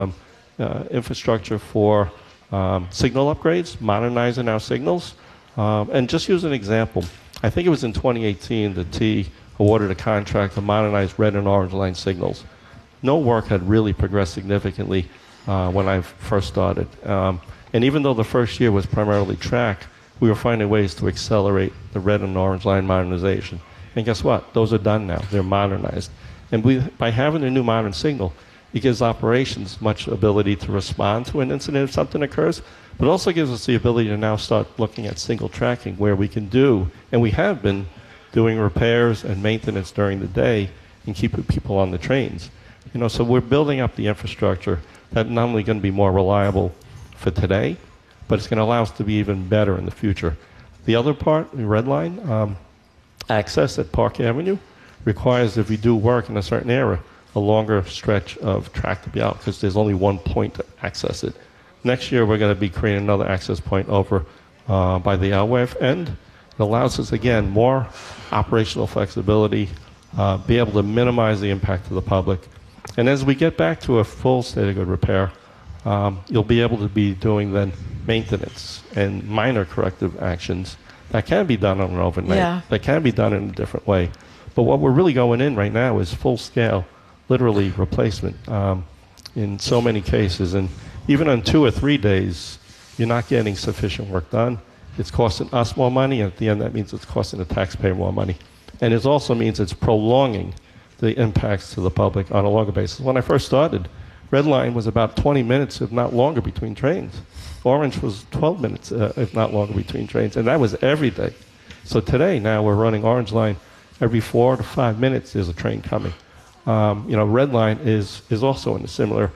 infrastructure for signal upgrades, modernizing our signals. And just use an example. I think it was in 2018 that T awarded a contract to modernize red and orange line signals. No work had really progressed significantly when I first started. And even though the first year was primarily track, we were finding ways to accelerate the red and orange line modernization. And guess what? Those are done now. They're modernized. And by having a new modern signal, it gives operations much ability to respond to an incident if something occurs, but also gives us the ability to now start looking at single tracking where we can do, and we have been doing repairs and maintenance during the day and keeping people on the trains. So we're building up the infrastructure that not only going to be more reliable for today, but it's going to allow us to be even better in the future. The other part, the red line, access at Park Avenue requires, if we do work in a certain area, a longer stretch of track to be out because there's only one point to access it. Next year, we're going to be creating another access point over by the Elwave end. It allows us, again, more operational flexibility, be able to minimize the impact to the public. And as we get back to a full state of good repair, you'll be able to be doing then maintenance and minor corrective actions that can be done on an overnight, that can be done in a different way. But what we're really going in right now is full scale, literally replacement in so many cases. And even on 2 or 3 days, you're not getting sufficient work done. It's costing us more money, and at the end that means it's costing the taxpayer more money. And it also means it's prolonging the impacts to the public on a longer basis. When I first started, Red Line was about 20 minutes, if not longer, between trains. Orange was 12 minutes, if not longer, between trains, and that was every day. So today, now we're running Orange Line every 4 to 5 minutes there's a train coming. Red Line is also in a similar,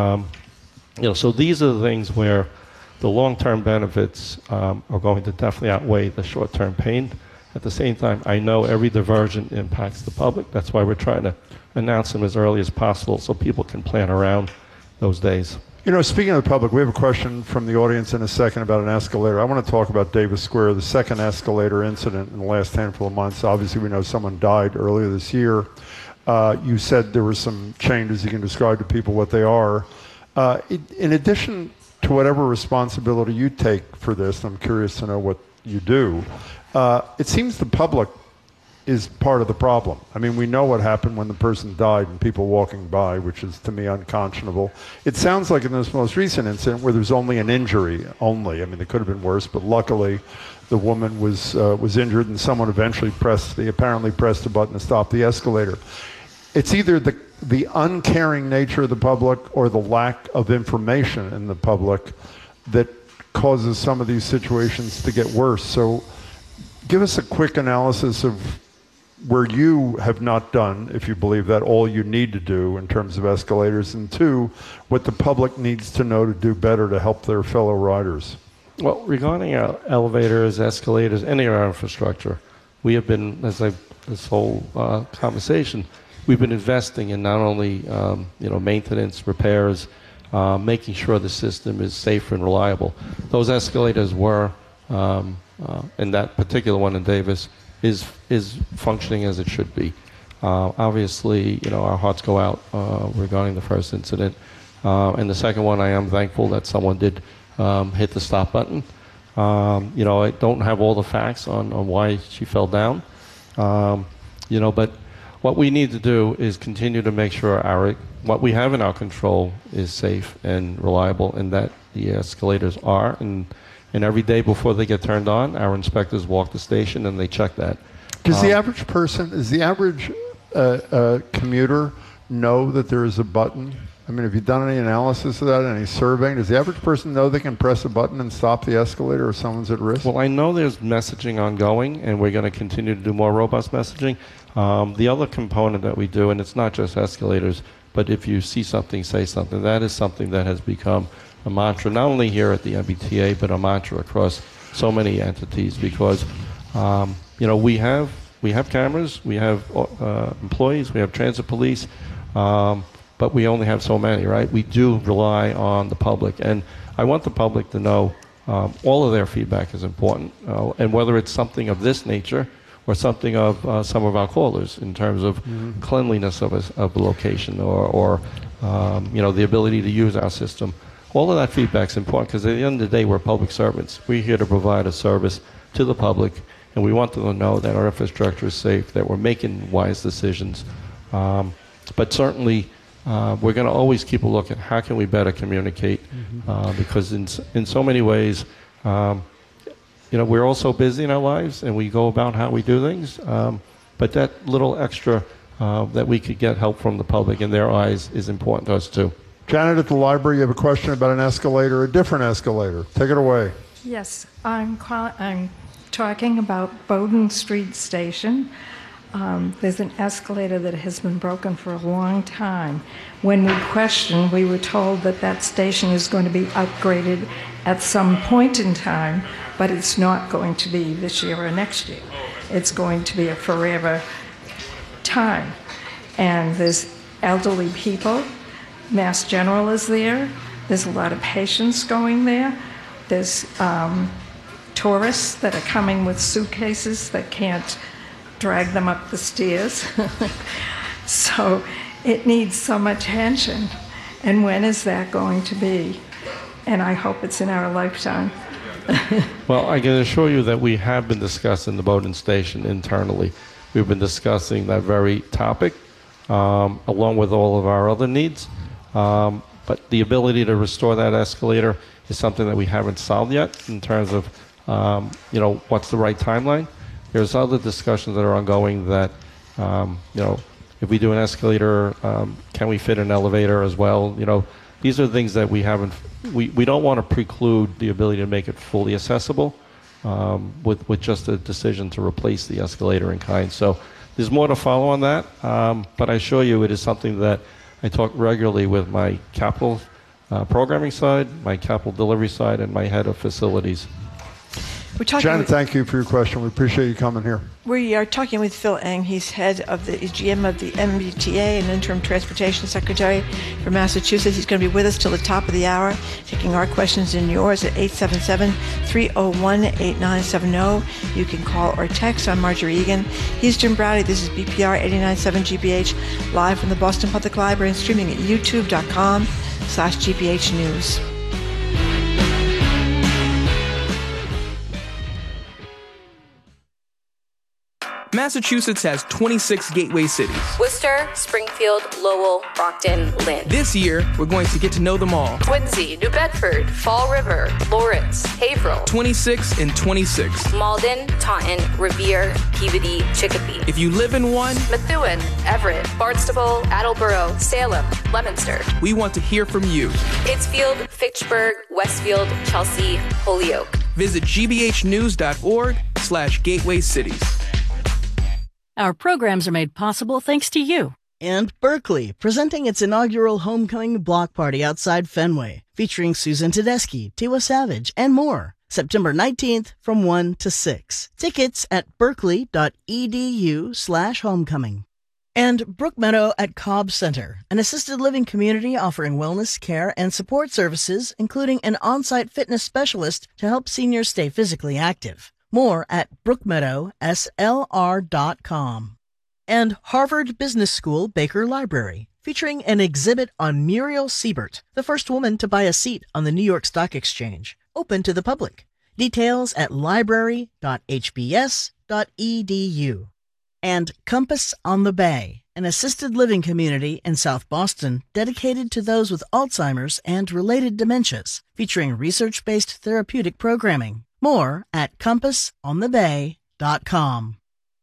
so these are the things where the long-term benefits are going to definitely outweigh the short-term pain. At the same time, I know every diversion impacts the public. That's why we're trying to announce them as early as possible so people can plan around those days. Speaking of the public, we have a question from the audience in a second about an escalator. I want to talk about Davis Square, the second escalator incident in the last handful of months. Obviously, we know someone died earlier this year. You said there were some changes. You can describe to people what they are. In addition to whatever responsibility you take for this, I'm curious to know what you do, it seems the public is part of the problem. I mean, we know what happened when the person died and people walking by, which is, to me, unconscionable. It sounds like in this most recent incident where there's only an injury, only. I mean, it could have been worse, but luckily the woman was injured and someone eventually apparently pressed a button to stop the escalator. It's either the uncaring nature of the public or the lack of information in the public that causes some of these situations to get worse. So give us a quick analysis of where you have not done, if you believe that, all you need to do in terms of escalators, and 2, what the public needs to know to do better to help their fellow riders. Well, regarding our elevators, escalators, any of our infrastructure, we have been, this whole conversation, we've been investing in not only maintenance, repairs, making sure the system is safe and reliable. Those escalators were, and that particular one in Davis, is functioning as it should be. Obviously, our hearts go out regarding the first incident. And the second one, I am thankful that someone did hit the stop button. I don't have all the facts on why she fell down. But what we need to do is continue to make sure what we have in our control is safe and reliable, and that the escalators are. And every day before they get turned on, our inspectors walk the station and they check that. Does the average commuter know that there is a button? I mean, have you done any analysis of that, any surveying? Does the average person know they can press a button and stop the escalator if someone's at risk? Well, I know there's messaging ongoing, and we're going to continue to do more robust messaging. The other component that we do, and it's not just escalators, but if you see something, say something, that is something that has become a mantra, not only here at the MBTA, but a mantra across so many entities, because we have cameras, we have employees, we have transit police, but we only have so many, right? We do rely on the public, and I want the public to know all of their feedback is important, and whether it's something of this nature or something of some of our callers in terms of cleanliness of a location or the ability to use our system. All of that feedback is important because at the end of the day, we're public servants. We're here to provide a service to the public, and we want them to know that our infrastructure is safe, that we're making wise decisions. But certainly, we're going to always keep a look at how can we better communicate, because in so many ways, we're all so busy in our lives, and we go about how we do things. But that little extra that we could get help from the public in their eyes is important to us too. Janet at the library, you have a question about an escalator, a different escalator. Take it away. Yes, I'm talking about Bowden Street Station. There's an escalator that has been broken for a long time. When we questioned, we were told that that station is going to be upgraded at some point in time, but it's not going to be this year or next year. It's going to be a forever time. And there's elderly people. Mass General is there. There's a lot of patients going there. There's tourists that are coming with suitcases that can't drag them up the stairs. So it needs some attention. And when is that going to be? And I hope it's in our lifetime. Well, I can assure you that we have been discussing the Bowden Station internally. We've been discussing that very topic, along with all of our other needs. But the ability to restore that escalator is something that we haven't solved yet in terms of, what's the right timeline. There's other discussions that are ongoing that, if we do an escalator, can we fit an elevator as well? These are things that we haven't, we don't want to preclude the ability to make it fully accessible with just a decision to replace the escalator in kind. So there's more to follow on that, but I assure you it is something that I talk regularly with my capital programming side, my capital delivery side, and my head of facilities. Janet, thank you for your question. We appreciate you coming here. We are talking with Phil Eng. He's head of the GM of the MBTA and interim transportation secretary for Massachusetts. He's going to be with us till the top of the hour, taking our questions and yours at 877-301-8970. You can call or text. I'm Marjorie Egan. He's Jim Browdy. This is BPR 89.7 GBH, live from the Boston Public Library and streaming at youtube.com/GBH News. Massachusetts has 26 gateway cities. Worcester, Springfield, Lowell, Brockton, Lynn. This year, we're going to get to know them all. Quincy, New Bedford, Fall River, Lawrence, Haverhill. 26 and 26. Malden, Taunton, Revere, Peabody, Chicopee. If you live in one, Methuen, Everett, Barnstable, Attleboro, Salem, Leominster. We want to hear from you. Pittsfield, Fitchburg, Westfield, Chelsea, Holyoke. Visit gbhnews.org/gateway cities. Our programs are made possible thanks to you. And Berkeley, presenting its inaugural homecoming block party outside Fenway, featuring Susan Tedeschi, Tiwa Savage, and more. September 19th from 1 to 6. Tickets at berkeley.edu/homecoming. And Brookmeadow at Cobb Center, an assisted living community offering wellness, care, and support services, including an on-site fitness specialist to help seniors stay physically active. More at brookmeadowslr.com. And Harvard Business School Baker Library, featuring an exhibit on Muriel Siebert, the first woman to buy a seat on the New York Stock Exchange, open to the public. Details at library.hbs.edu. And Compass on the Bay, an assisted living community in South Boston dedicated to those with Alzheimer's and related dementias, featuring research-based therapeutic programming. More at compassonthebay.com.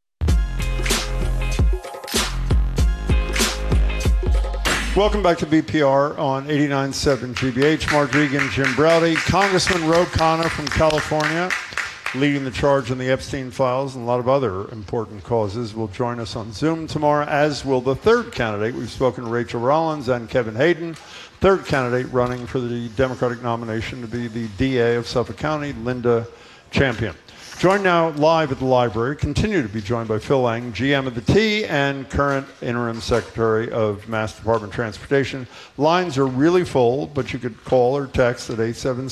Welcome back to BPR on 89.7 GBH. Mark Regan, Jim Browdy. Congressman Ro Khanna from California, leading the charge on the Epstein files and a lot of other important causes, will join us on Zoom tomorrow, as will the third candidate. We've spoken to Rachel Rollins and Kevin Hayden, third candidate running for the Democratic nomination to be the DA of Suffolk County, Linda Champion. Joined now live at the library, continue to be joined by Phil Eng, GM of the T and current Interim Secretary of Mass Department of Transportation. Lines are really full, but you could call or text at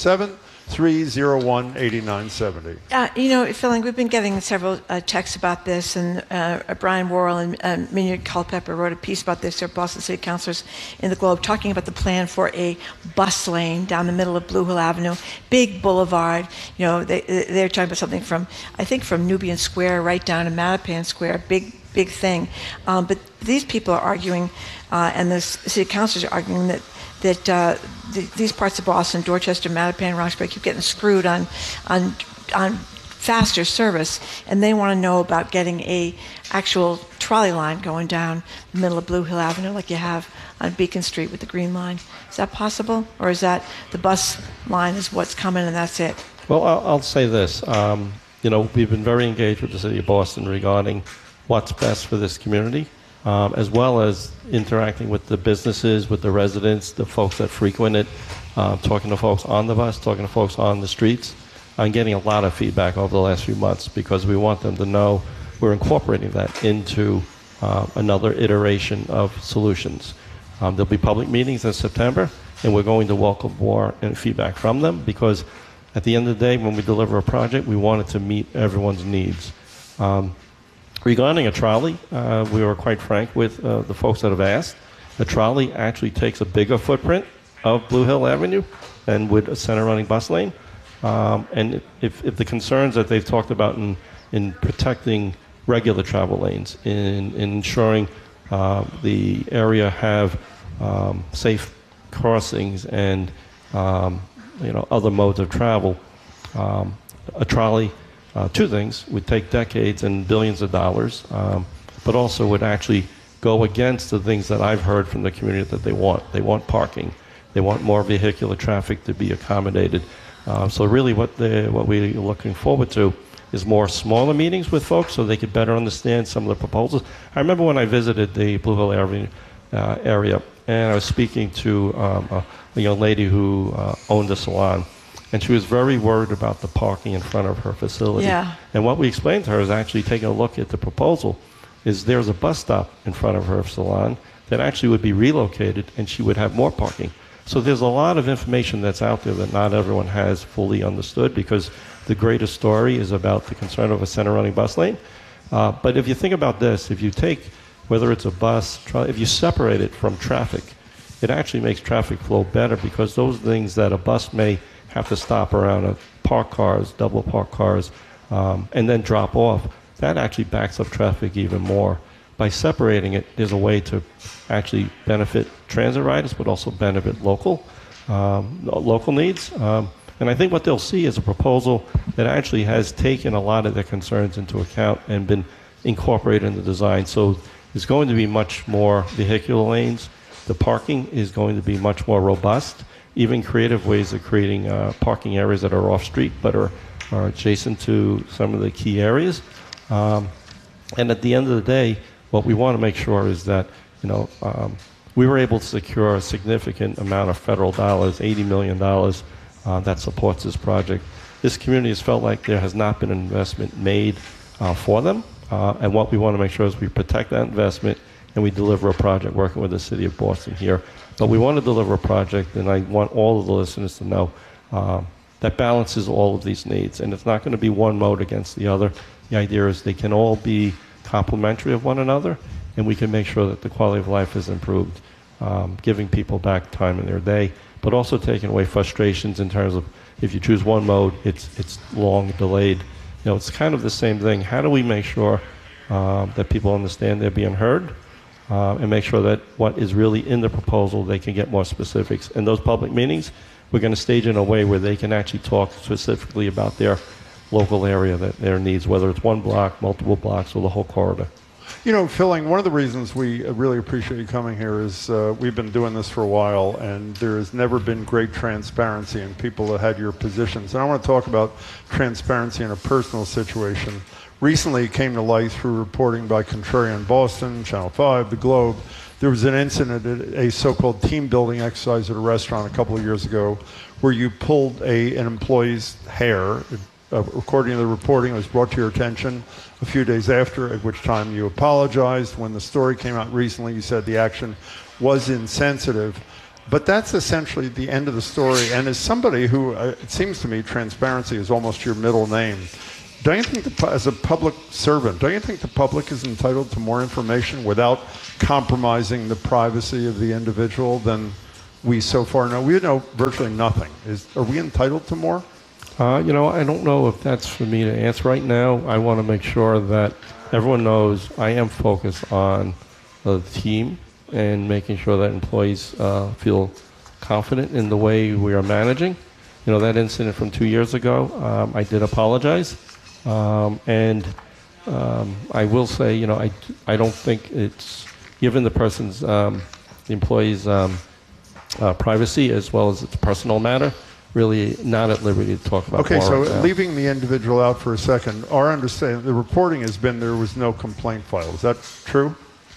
877-301-8970. Phil Eng, we've been getting several texts about this, and Brian Worrell and Minyard Culpepper wrote a piece about this. They're Boston City Councilors in the Globe, talking about the plan for a bus lane down the middle of Blue Hill Avenue, big boulevard. They're talking about something from Nubian Square right down to Mattapan Square, big thing. But these people are arguing, and the city councilors are arguing that these parts of Boston, Dorchester, Mattapan, Roxbury, keep getting screwed on faster service, and they want to know about getting a actual trolley line going down the middle of Blue Hill Avenue like you have on Beacon Street with the Green Line. Is that possible, or is that the bus line is what's coming and that's it? Well, I'll say this. We've been very engaged with the city of Boston regarding what's best for this community, as well as interacting with the businesses, with the residents, the folks that frequent it, talking to folks on the bus, talking to folks on the streets, and getting a lot of feedback over the last few months because we want them to know we're incorporating that into another iteration of solutions. There'll be public meetings in September, and we're going to welcome more feedback from them because at the end of the day, when we deliver a project, we want it to meet everyone's needs. Regarding a trolley, we were quite frank with the folks that have asked. The trolley actually takes a bigger footprint of Blue Hill Avenue than would a center running bus lane. And if the concerns that they've talked about in protecting regular travel lanes, in ensuring the area have safe crossings and other modes of travel, a trolley, two things, would take decades and billions of dollars, but also would actually go against the things that I've heard from the community that they want. They want parking. They want more vehicular traffic to be accommodated. So really what we're looking forward to is more smaller meetings with folks so they could better understand some of the proposals. I remember when I visited the Blue Hill area, and I was speaking to a young lady who owned a salon, and she was very worried about the parking in front of her facility. Yeah. And what we explained to her is actually taking a look at the proposal is there's a bus stop in front of her salon that actually would be relocated and she would have more parking. So there's a lot of information that's out there that not everyone has fully understood because the greater story is about the concern of a center running bus lane. But if you think about this, if you take, whether it's a bus, if you separate it from traffic, it actually makes traffic flow better because those things that a bus may have to stop around parked cars, double parked cars, and then drop off, that actually backs up traffic even more. By separating it, there's a way to actually benefit transit riders, but also benefit local needs. And I think what they'll see is a proposal that actually has taken a lot of their concerns into account and been incorporated in the design. So there's going to be much more vehicular lanes. The parking is going to be much more robust. Even creative ways of creating parking areas that are off-street but are adjacent to some of the key areas. And at the end of the day, what we want to make sure is that, we were able to secure a significant amount of federal dollars, $80 million, that supports this project. This community has felt like there has not been an investment made for them. And what we want to make sure is we protect that investment and we deliver a project working with the city of Boston here. But we want to deliver a project, and I want all of the listeners to know that balances all of these needs. And it's not going to be one mode against the other. The idea is they can all be complementary of one another, and we can make sure that the quality of life is improved, giving people back time in their day, but also taking away frustrations in terms of if you choose one mode, it's long delayed. It's kind of the same thing. How do we make sure that people understand they're being heard, and make sure that what is really in the proposal, they can get more specifics. In those public meetings, we're going to stage in a way where they can actually talk specifically about their local area, their needs, whether it's one block, multiple blocks, or the whole corridor. Phil Eng, one of the reasons we really appreciate you coming here is we've been doing this for a while, and there has never been great transparency in people that had your positions. And I want to talk about transparency in a personal situation. Recently, it came to light through reporting by Contrarian Boston, Channel 5, The Globe. There was an incident at a so-called team building exercise at a restaurant a couple of years ago where you pulled an employee's hair. It according to the reporting, it was brought to your attention a few days after, at which time you apologized. When the story came out recently, you said the action was insensitive. But that's essentially the end of the story. And as somebody who, it seems to me, transparency is almost your middle name. Don't you think, as a public servant, don't you think the public is entitled to more information without compromising the privacy of the individual than we so far know? We know virtually nothing. Are we entitled to more? I don't know if that's for me to answer right now. I want to make sure that everyone knows I am focused on the team and making sure that employees feel confident in the way we are managing. That incident from 2 years ago, I did apologize. And I will say, I don't think it's, given the person's, the employee's privacy as well as its personal matter, really not at liberty to talk about. Okay, so now. Leaving the individual out for a second, our understanding, the reporting has been there was no complaint filed. Is that true?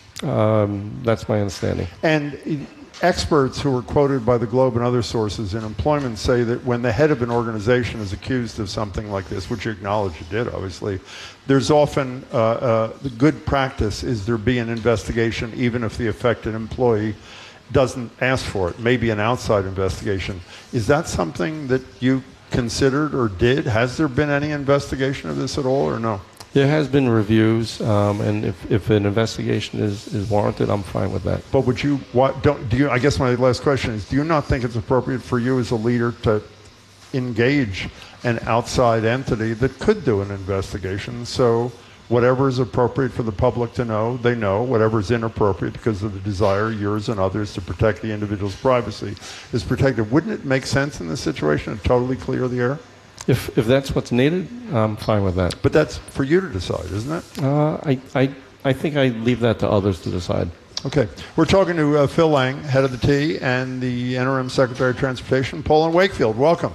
That's my understanding. And experts who were quoted by the Globe and other sources in employment say that when the head of an organization is accused of something like this, which you acknowledge you did, obviously, there's often the good practice is there be an investigation even if the affected employee doesn't ask for it, maybe an outside investigation. Is that something that you considered or did? Has there been any investigation of this at all or no? There has been reviews, and if an investigation is warranted, I'm fine with that. But would you, I guess my last question is, do you not think it's appropriate for you as a leader to engage an outside entity that could do an investigation? So whatever is appropriate for the public to know, they know. Whatever is inappropriate because of the desire, yours and others, to protect the individual's privacy is protected. Wouldn't it make sense in this situation to totally clear the air? If that's what's needed, I'm fine with that. But that's for you to decide, isn't it? I think I leave that to others to decide. Okay. We're talking to Phil Lang, head of the T, and the interim Secretary of Transportation, Paul in Wakefield. Welcome.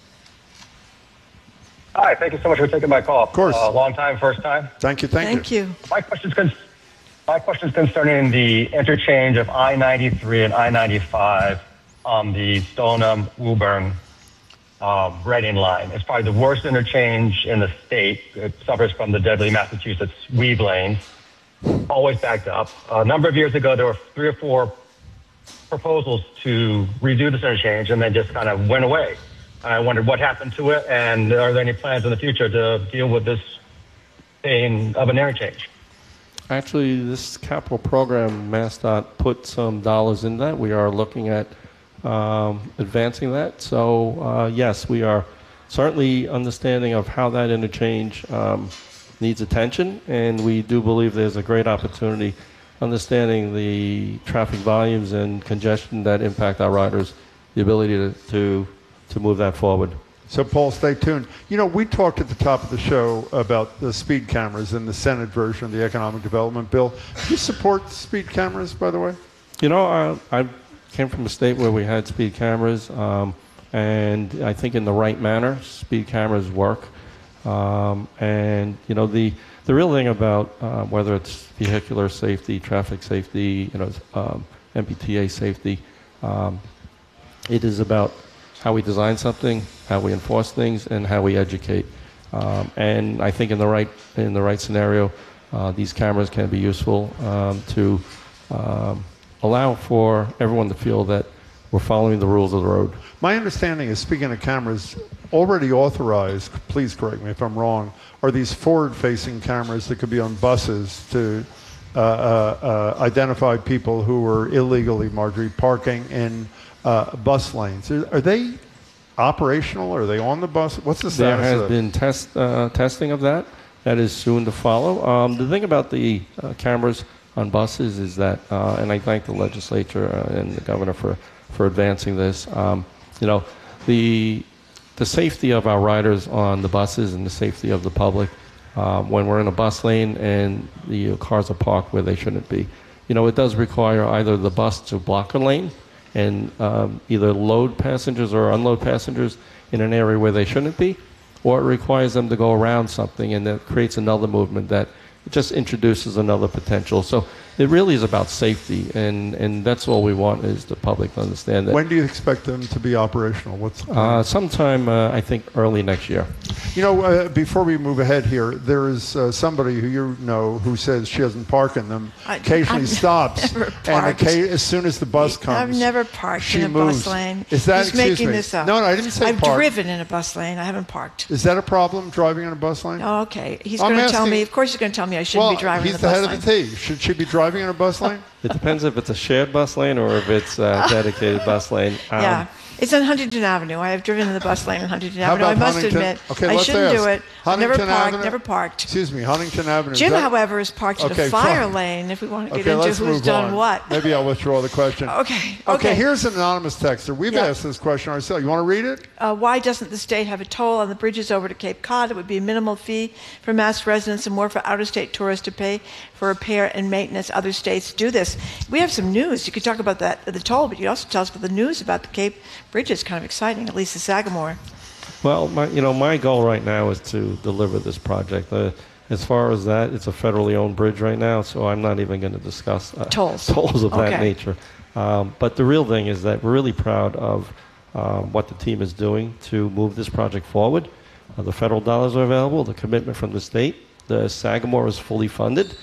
Hi, thank you so much for taking my call. Of course. Long time, first time. Thank you. Thank you. My question's concerning the interchange of I-93 and I-95 on the Stoneham-Woburn Reading line. It's probably the worst interchange in the state. It suffers from the deadly Massachusetts weave lanes, always backed up. A number of years ago, there were 3 or 4 proposals to redo this interchange, and then just kind of went away. I wondered what happened to it, and are there any plans in the future to deal with this pain of an interchange? Actually, this capital program, MassDOT put some dollars in that. We are looking at advancing that. So yes, we are certainly understanding of how that interchange needs attention, and we do believe there's a great opportunity understanding the traffic volumes and congestion that impact our riders, the ability to move that forward. So, Paul, stay tuned. We talked at the top of the show about the speed cameras in the Senate version of the Economic Development Bill. Do you support speed cameras, by the way? I came from a state where we had speed cameras, and I think in the right manner, speed cameras work. And the real thing about whether it's vehicular safety, traffic safety, MBTA safety, it is about how we design something, how we enforce things, and how we educate. And I think in the right scenario, these cameras can be useful to allow for everyone to feel that we're following the rules of the road. My understanding is, speaking of cameras, already authorized, please correct me if I'm wrong, are these forward-facing cameras that could be on buses to identify people who are illegally, Marjorie, parking in bus lanes. Are they operational? Are they on the bus? What's the status There of has been testing of that. That is soon to follow. The thing about the cameras on buses is that, and I thank the legislature and the governor for advancing this. The safety of our riders on the buses and the safety of the public when we're in a bus lane and the cars are parked where they shouldn't be. It does require either the bus to block a lane and either load passengers or unload passengers in an area where they shouldn't be, or it requires them to go around something, and that creates another movement that just introduces another potential. So, it really is about safety, and that's all we want is the public to understand that. When do you expect them to be operational? What's the plan? Sometime, I think, early next year. You know, before we move ahead here, there is somebody who you know who says she doesn't park in them, occasionally stops, and as soon as the bus comes, I've never parked she in a moves. bus lane. Is that, He's excuse making me. this up. No, I didn't say I've park. driven in a bus lane. I haven't parked. Is that a problem, driving in a bus lane? Oh, okay. He's I'm going to tell asking- me. Of course, he's going to tell me I shouldn't be driving in he's the bus the lane. head of the T. Should she be driving in a bus lane? It depends if it's a shared bus lane or if it's a dedicated bus lane. Yeah. It's on Huntington Avenue. I have driven in the bus lane on Huntington How Avenue. I about must Huntington? admit, Okay, I let's shouldn't ask. do it. I've never Huntington parked. Avenue? Never parked. Excuse me, Huntington Avenue. Jim, Is that- however, is parked in Okay, a fire fine. lane. If we want to get Okay, into let's who's move done on. what. Maybe I'll withdraw the question. Okay. Okay, here's an anonymous texter. We've Yeah. asked this question ourselves. You want to read it? Why doesn't the state have a toll on the bridges over to Cape Cod? It would be a minimal fee for mass residents and more for out-of-state tourists to pay for repair and maintenance. Other states do this. We have some news. You could talk about that, the toll, but you also tell us about the news about the Cape Bridge. It's kind of exciting, at least the Sagamore. Well, my goal right now is to deliver this project. As far as that, it's a federally owned bridge right now, so I'm not even going to discuss Tolls of that Okay. nature. But the real thing is that we're really proud of what the team is doing to move this project forward. The federal dollars are available, the commitment from the state. The Sagamore is fully funded.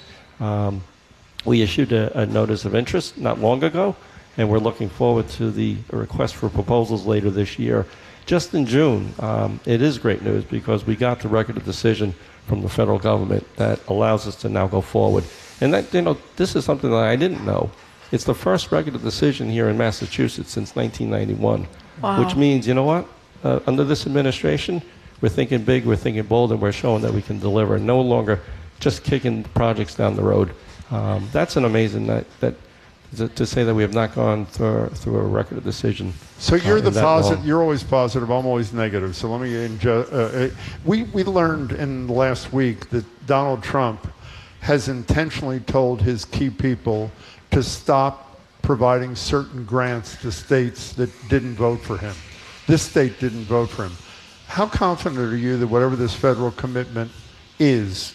We issued a notice of interest not long ago, and we're looking forward to the request for proposals later this year. Just in June, it is great news because we got the record of decision from the federal government that allows us to now go forward. And that, this is something that I didn't know. It's the first record of decision here in Massachusetts since 1991, Wow. which means, you know what? Under this administration, we're thinking big, we're thinking bold, and we're showing that we can deliver. No longer just kicking projects down the road. That's an amazing to say that we have not gone through a record of decision. So you're in the that positive. long. You're always positive. I'm always negative. So let me. We learned in the last week that Donald Trump has intentionally told his key people to stop providing certain grants to states that didn't vote for him. This state didn't vote for him. How confident are you that whatever this federal commitment is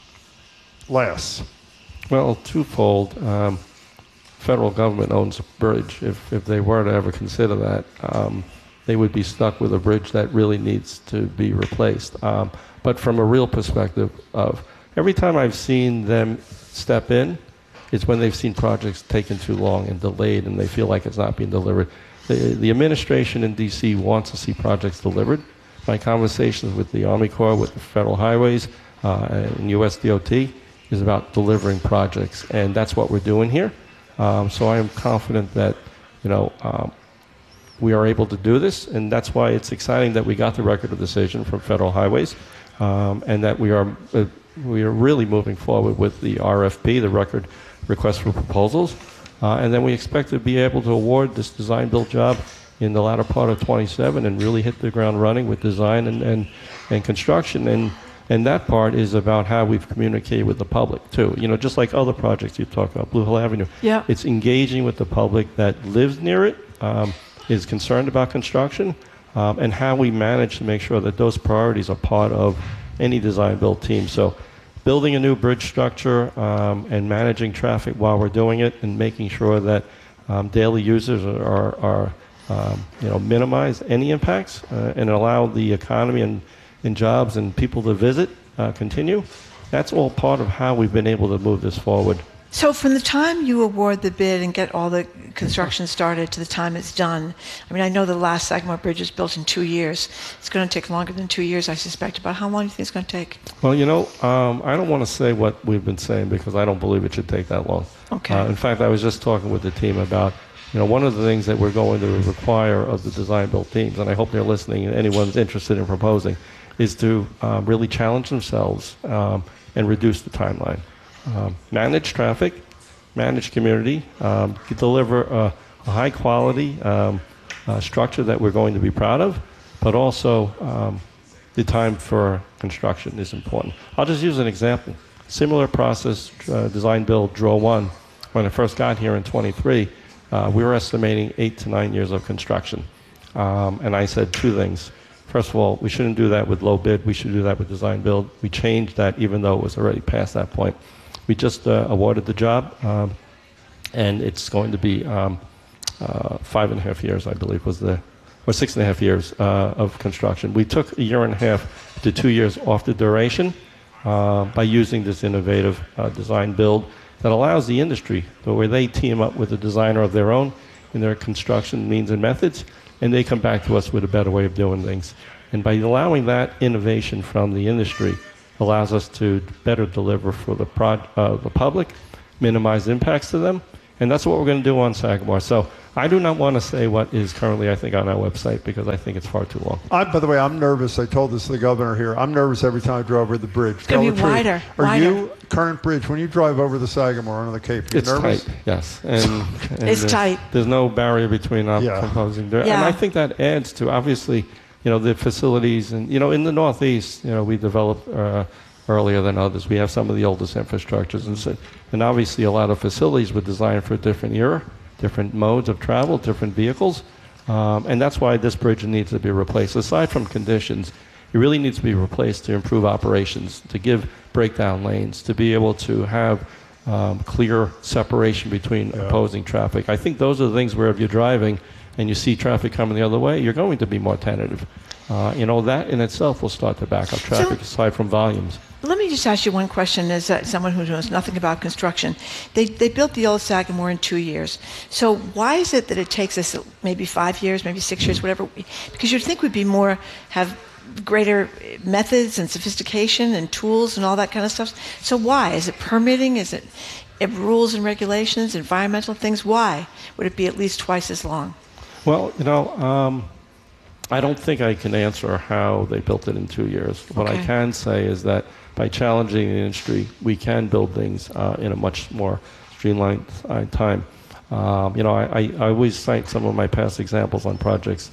lasts? Well, twofold. Federal government owns a bridge. If they were to ever consider that, they would be stuck with a bridge that really needs to be replaced. But from a real perspective of every time I've seen them step in, it's when they've seen projects taken too long and delayed and they feel like it's not being delivered. The administration in D.C. wants to see projects delivered. My conversations with the Army Corps, with the Federal Highways, and U.S. DOT is about delivering projects, and that's what we're doing here. So I am confident that, we are able to do this, and that's why it's exciting that we got the record of decision from Federal Highways, and that we are really moving forward with the RFP, the record request for proposals, and then we expect to be able to award this design-build job in the latter part of 27 and really hit the ground running with design and construction. And that part is about how we've communicated with the public, too. Just like other projects you talk about, Blue Hill Avenue. Yeah. It's engaging with the public that lives near it, is concerned about construction, and how we manage to make sure that those priorities are part of any design-build team. So building a new bridge structure and managing traffic while we're doing it and making sure that daily users are minimize any impacts and allow the economy and jobs and people to visit continue. That's all part of how we've been able to move this forward. So from the time you award the bid and get all the construction started to the time it's done, I know the last Sagamore Bridge was built in 2 years. It's going to take longer than 2 years, I suspect. About how long do you think it's going to take? Well, I don't want to say what we've been saying because I don't believe it should take that long. Okay. In fact, I was just talking with the team about, one of the things that we're going to require of the design-build teams, and I hope they're listening and anyone's interested in proposing, is to really challenge themselves and reduce the timeline. Manage traffic, manage community, deliver a high-quality structure that we're going to be proud of, but also the time for construction is important. I'll just use an example. Similar process, design-build, draw one. When I first got here in 23, we were estimating 8 to 9 years of construction. And I said two things. First of all, we shouldn't do that with low bid. We should do that with design build. We changed that even though it was already past that point. We just awarded the job, and it's going to be 5.5 years, I believe, or 6.5 years of construction. We took 1.5 to 2 years off the duration by using this innovative design build that allows the industry, where they team up with a designer of their own in their construction means and methods, and they come back to us with a better way of doing things. And by allowing that innovation from the industry, allows us to better deliver for the public, minimize impacts to them, and that's what we're going to do on Sagamore. So I do not want to say what is currently, I think, on our website, because I think it's far too long. By the way, I'm nervous. I told this to the governor here. I'm nervous every time I drive over the bridge. It's going to be wider. Are you, current bridge, when you drive over the Sagamore under the Cape, you're nervous? Tight, yes. And it's tight. There's no barrier between proposing there. Yeah. And I think that adds to, obviously, the facilities. And, in the Northeast, we developed earlier than others. We have some of the oldest infrastructures. And obviously, a lot of facilities were designed for a different era, different modes of travel, different vehicles. And that's why this bridge needs to be replaced. Aside from conditions, it really needs to be replaced to improve operations, to give breakdown lanes, to be able to have clear separation between opposing traffic. I think those are the things where if you're driving and you see traffic coming the other way, you're going to be more tentative. That in itself will start to back up traffic, aside from volumes. Let me just ask you one question as someone who knows nothing about construction. They built the old Sagamore in 2 years. So why is it that it takes us maybe 5 years, maybe 6 years, whatever? Because you'd think we'd be have greater methods and sophistication and tools and all that kind of stuff. So why? Is it permitting? Is it rules and regulations, environmental things? Why would it be at least twice as long? Well, I don't think I can answer how they built it in 2 years. What I can say is that by challenging the industry, we can build things in a much more streamlined time. I always cite some of my past examples on projects.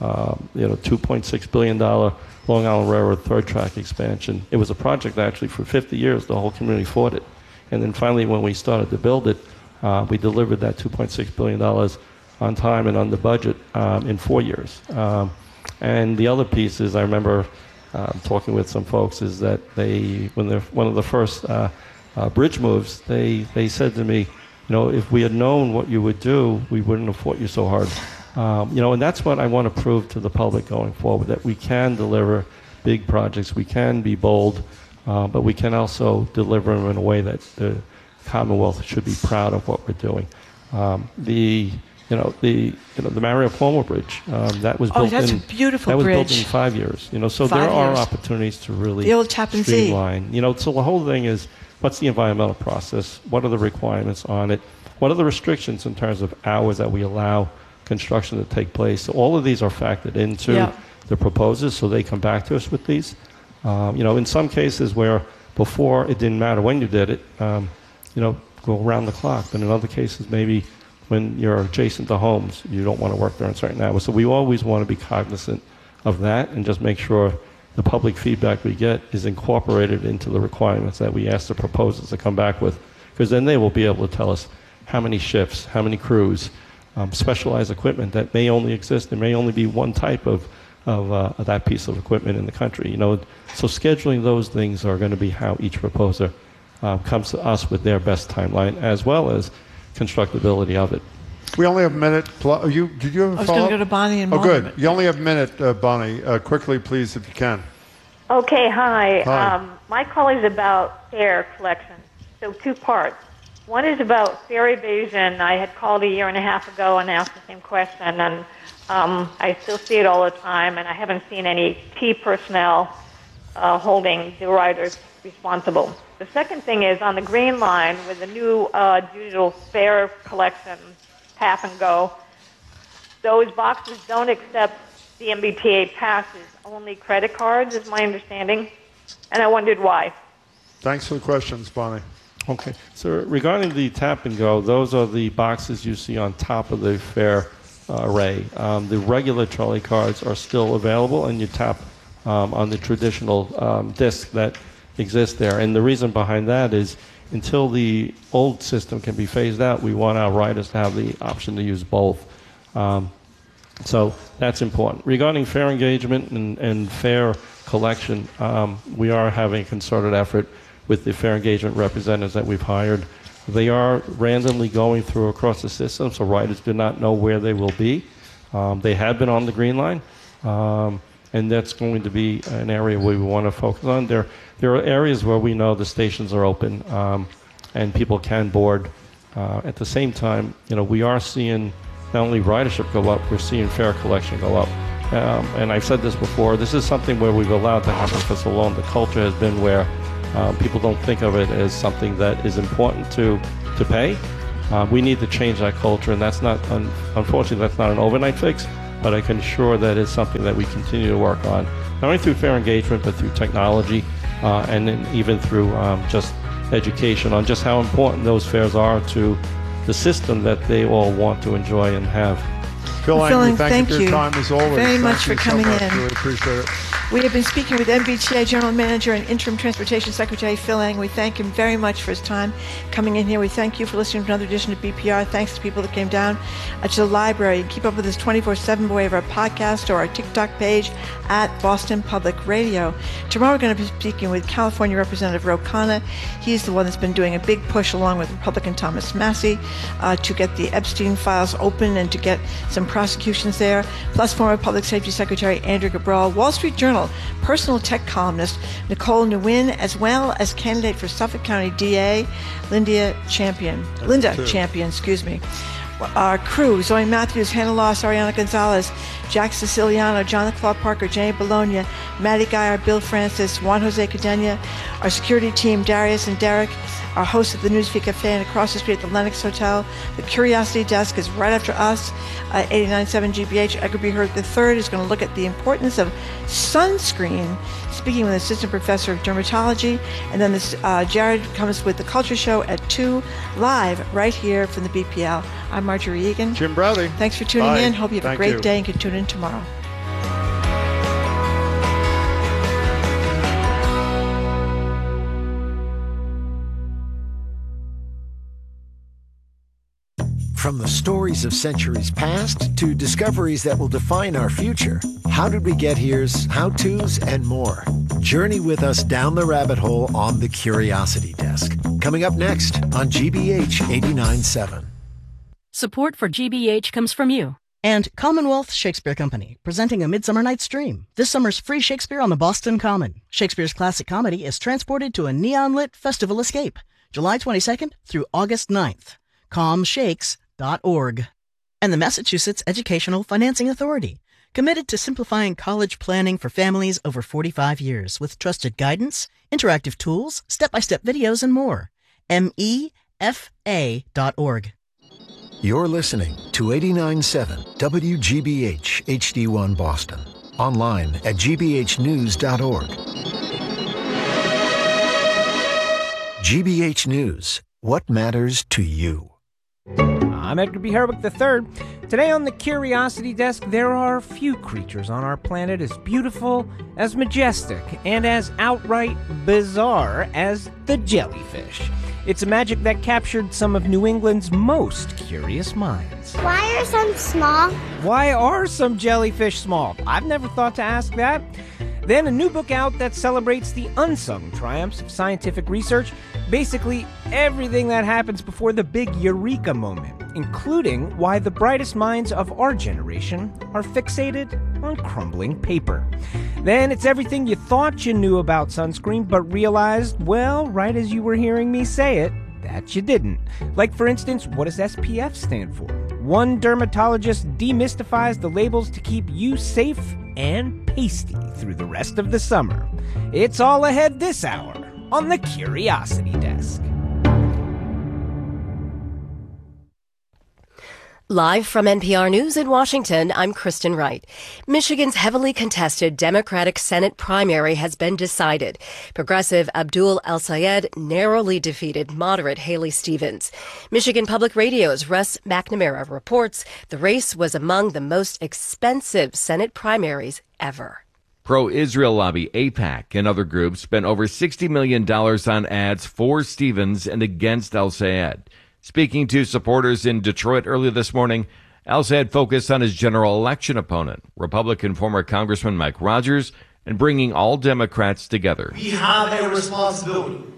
$2.6 billion Long Island Railroad third track expansion. It was a project that actually for 50 years the whole community fought it. And then finally when we started to build it, we delivered that $2.6 billion on time and under budget in 4 years. And the other piece is, I remember talking with some folks, is that one of the first bridge moves, they said to me, if we had known what you would do, we wouldn't have fought you so hard. And that's what I want to prove to the public going forward, that we can deliver big projects, we can be bold, but we can also deliver them in a way that the Commonwealth should be proud of what we're doing. The Mario Cuomo Bridge that was built that's a beautiful bridge. Built in 5 years. So there are opportunities to really the old Tappan Zee. streamline. So the whole thing is, what's the environmental process? What are the requirements on it? What are the restrictions in terms of hours that we allow construction to take place? So all of these are factored into the proposals, so they come back to us with these. In some cases where before it didn't matter when you did it, go around the clock. But in other cases, maybe when you're adjacent to homes, you don't want to work during certain hours. So we always want to be cognizant of that and just make sure the public feedback we get is incorporated into the requirements that we ask the proposals to come back with, because then they will be able to tell us how many shifts, how many crews, specialized equipment that may only exist. There may only be one type of that piece of equipment in the country. So scheduling those things are going to be how each proposer comes to us with their best timeline, as well as constructability of it. We only have a minute. Did you have a follow-up? I was going to go to Bonnie in a moment. Good. You only have a minute, Bonnie. Quickly, please, if you can. Okay, hi. Hi. My call is about fare collection. So 2 parts. One is about fare evasion. I had called 1.5 years ago and asked the same question, and I still see it all the time, and I haven't seen any T personnel holding the riders responsible. The second thing is on the Green Line with the new digital fare collection, tap and go, those boxes don't accept the MBTA passes, only credit cards is my understanding, and I wondered why. Thanks for the questions, Bonnie. Okay, so regarding the tap and go, those are the boxes you see on top of the fare array. The regular trolley cards are still available, and you tap on the traditional disc that exists there. And the reason behind that is, until the old system can be phased out, we want our riders to have the option to use both. So that's important. Regarding fare engagement and fare collection, we are having a concerted effort with the fair engagement representatives that we've hired. They are randomly going through across the system, so riders do not know where they will be. They have been on the Green Line, and that's going to be an area we want to focus on. There are areas where we know the stations are open and people can board. At the same time, we are seeing not only ridership go up, we're seeing fare collection go up. And I've said this before, this is something where we've allowed to happen for so long. The culture has been where people don't think of it as something that is important to pay. We need to change that culture, and that's not, unfortunately, that's not an overnight fix, but I can assure that it's something that we continue to work on, not only through fair engagement, but through technology, and then even through just education on just how important those fares are to the system that they all want to enjoy and have. Phil Lang, thank you for your time as always. Very much for coming in. Really appreciate it. We have been speaking with MBTA General Manager and Interim Transportation Secretary Phil Lang. We thank him very much for his time coming in here. We thank you for listening to another edition of BPR. Thanks to people that came down to the library. Keep up with us 24/7 by way of our podcast or our TikTok page at Boston Public Radio. Tomorrow we're going to be speaking with California Representative Ro Khanna. He's the one that's been doing a big push along with Republican Thomas Massie to get the Epstein files open and to get some prosecutions there. Plus former Public Safety Secretary Andrew Cabral, Wall Street Journal personal tech columnist Nicole Nguyen, as well as candidate for Suffolk County DA Linda Champion. Our crew: Zoe Matthews, Hannah Loss, Ariana Gonzalez, Jack Siciliano, Jonathan Claude Parker, Jenny Bologna, Maddie Geyer, Bill Francis, Juan Jose Cadena. Our security team: Darius and Derek. Our host at the Newsfeed Cafe and across the street at the Lenox Hotel. The Curiosity Desk is right after us. 89.7 GBH. Edgar B. Hurd III is going to look at the importance of sunscreen, speaking with an assistant professor of dermatology. And then Jared comes with the Culture Show at 2, live right here from the BPL. I'm Marjorie Egan. Jim Bradley. Thanks for tuning in. Hope you have a great day and can tune in tomorrow. From the stories of centuries past to discoveries that will define our future, How Did We Get Here's, how-tos, and more. Journey with us down the rabbit hole on the Curiosity Desk. Coming up next on GBH 89.7. Support for GBH comes from you. And Commonwealth Shakespeare Company, presenting A Midsummer Night's Dream. This summer's free Shakespeare on the Boston Common. Shakespeare's classic comedy is transported to a neon-lit festival escape, July 22nd through August 9th. ComShakes.org. And the Massachusetts Educational Financing Authority, committed to simplifying college planning for families over 45 years with trusted guidance, interactive tools, step-by-step videos, and more. MEFA.org. You're listening to 89.7 WGBH HD1 Boston. Online at gbhnews.org. GBH News. What matters to you? I'm Edgar B. Herwick III. Today on the Curiosity Desk, there are few creatures on our planet as beautiful, as majestic, and as outright bizarre as the jellyfish. It's a magic that captured some of New England's most curious minds. Why are some small? Why are some jellyfish small? I've never thought to ask that. Then a new book out that celebrates the unsung triumphs of scientific research, basically everything that happens before the big eureka moment, including why the brightest minds of our generation are fixated on crumbling paper. Then it's everything you thought you knew about sunscreen, but realized, well, right as you were hearing me say it, that you didn't. Like, for instance, what does SPF stand for? One dermatologist demystifies the labels to keep you safe and pasty through the rest of the summer. It's all ahead this hour on the Curiosity Desk. Live from NPR News in Washington, I'm Kristen Wright. Michigan's heavily contested Democratic Senate primary has been decided. Progressive Abdul El-Sayed narrowly defeated moderate Haley Stevens. Michigan Public Radio's Russ McNamara reports the race was among the most expensive Senate primaries ever. Pro-Israel lobby AIPAC and other groups spent over $60 million on ads for Stevens and against El-Sayed. Speaking to supporters in Detroit early this morning, El-Sayed focused on his general election opponent, Republican former Congressman Mike Rogers, and bringing all Democrats together. We have a responsibility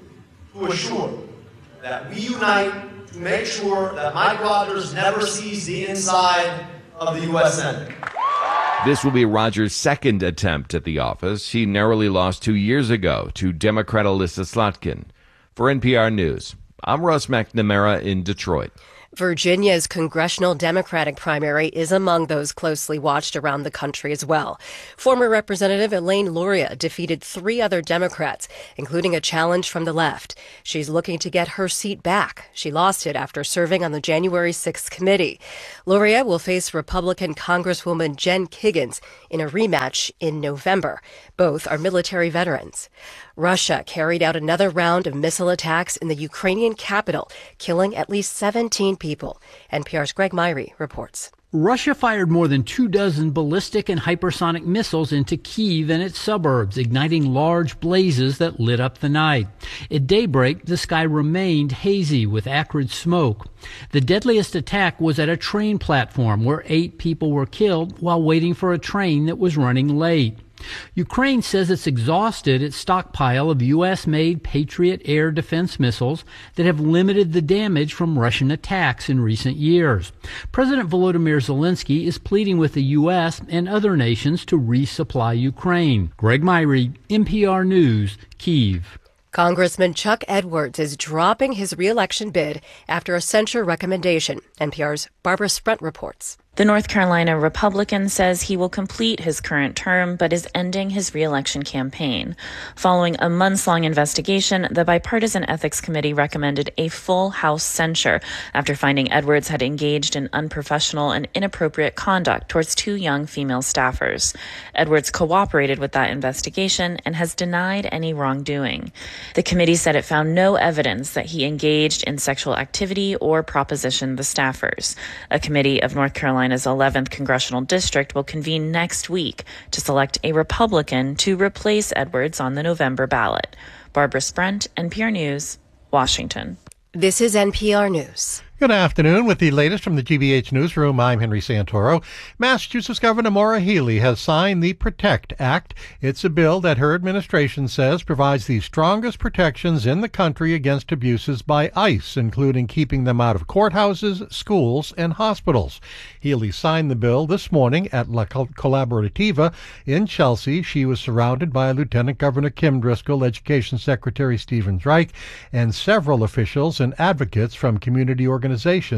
to assure that we unite to make sure that Mike Rogers never sees the inside of the U.S. Senate. This will be Rogers' second attempt at the office. He narrowly lost 2 years ago to Democrat Alyssa Slotkin. For NPR News, I'm Russ McNamara in Detroit. Virginia's congressional Democratic primary is among those closely watched around the country as well. Former Representative Elaine Luria defeated 3 other Democrats, including a challenge from the left. She's looking to get her seat back. She lost it after serving on the January 6th committee. Luria will face Republican Congresswoman Jen Kiggans in a rematch in November. Both are military veterans. Russia carried out another round of missile attacks in the Ukrainian capital, killing at least 17 people. NPR's Greg Myrie reports. Russia fired more than 24 ballistic and hypersonic missiles into Kyiv and its suburbs, igniting large blazes that lit up the night. At daybreak, the sky remained hazy with acrid smoke. The deadliest attack was at a train platform where 8 people were killed while waiting for a train that was running late. Ukraine says it's exhausted its stockpile of U.S.-made Patriot air defense missiles that have limited the damage from Russian attacks in recent years. President Volodymyr Zelensky is pleading with the U.S. and other nations to resupply Ukraine. Greg Myrie, NPR News, Kyiv. Congressman Chuck Edwards is dropping his re-election bid after a censure recommendation. NPR's Barbara Sprent reports. The North Carolina Republican says he will complete his current term, but is ending his re-election campaign. Following a months-long investigation, the Bipartisan Ethics Committee recommended a full House censure after finding Edwards had engaged in unprofessional and inappropriate conduct towards 2 young female staffers. Edwards cooperated with that investigation and has denied any wrongdoing. The committee said it found no evidence that he engaged in sexual activity or propositioned the staffers. A committee of North Carolina's 11th congressional district will convene next week to select a Republican to replace Edwards on the November ballot. Barbara Sprent, NPR News, Washington. This is NPR News. Good afternoon. With the latest from the GBH Newsroom, I'm Henry Santoro. Massachusetts Governor Maura Healey has signed the PROTECT Act. It's a bill that her administration says provides the strongest protections in the country against abuses by ICE, including keeping them out of courthouses, schools, and hospitals. Healey signed the bill this morning at La Collaborativa in Chelsea. She was surrounded by Lieutenant Governor Kim Driscoll, Education Secretary Stephen Reich, and several officials and advocates from community organizations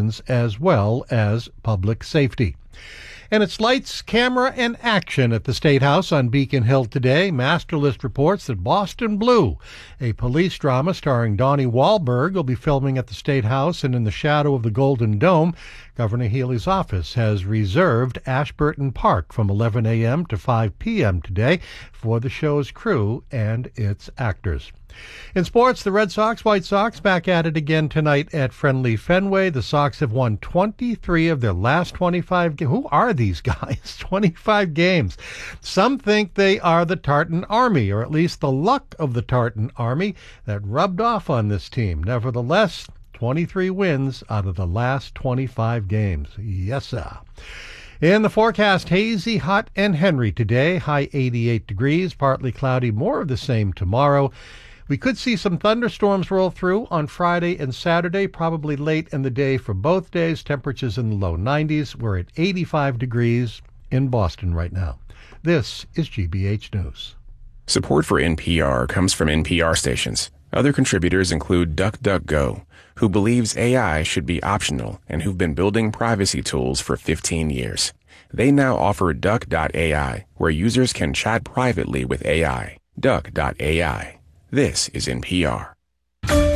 as well as public safety. And it's lights, camera, and action at the State House on Beacon Hill today. Masterlist reports that Boston Blue, a police drama starring Donnie Wahlberg, will be filming at the State House and in the shadow of the Golden Dome. Governor Healey's office has reserved Ashburton Park from 11 a.m. to 5 p.m. today for the show's crew and its actors. In sports, the Red Sox, White Sox back at it again tonight at Friendly Fenway. The Sox have won 23 of their last 25 games. Who are these guys? 25 games. Some think they are the Tartan Army, or at least the luck of the Tartan Army that rubbed off on this team. Nevertheless, 23 wins out of the last 25 games. Yes, sir. In the forecast, hazy, hot, and Henry today. High 88 degrees, partly cloudy, more of the same tomorrow. We could see some thunderstorms roll through on Friday and Saturday, probably late in the day for both days. Temperatures in the low 90s. We're at 85 degrees in Boston right now. This is GBH News. Support for NPR comes from NPR stations. Other contributors include DuckDuckGo, who believes AI should be optional and who've been building privacy tools for 15 years. They now offer Duck.ai, where users can chat privately with AI. Duck.ai. This is NPR.